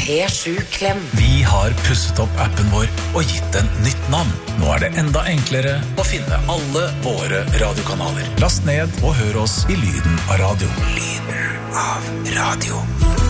P7 Klem. Vi har pusset opp appen vår og gitt den nytt navn. Nå det enda enklere å finne alle våre radiokanaler. Last ned og hør oss i lyden av radio. Lyden av radio.